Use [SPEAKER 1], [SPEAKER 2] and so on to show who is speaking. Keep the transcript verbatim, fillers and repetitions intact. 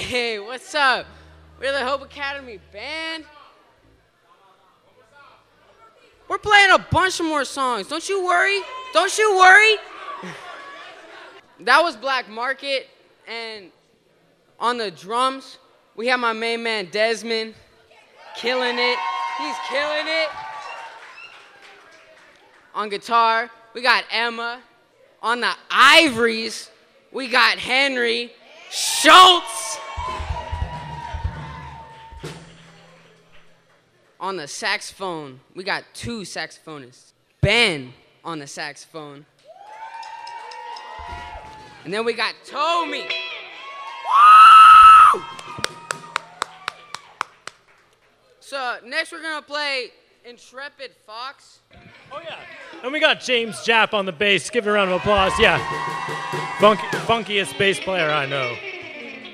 [SPEAKER 1] Hey, what's up? We're the Hope Academy band. We're playing a bunch of more songs. Don't you worry. Don't you worry. That was Black Market. And on the drums, we have my main man, Desmond, killing it. He's killing it. On guitar, we got Emma. On the ivories, we got Henry Schultz. On the saxophone, we got two saxophonists. Ben on the saxophone. And then we got Tommy. Woo! So next we're gonna play Intrepid Fox.
[SPEAKER 2] Oh yeah. And we got James Japp on the bass. Give him a round of applause. Yeah. Funk, funkiest bass player I know.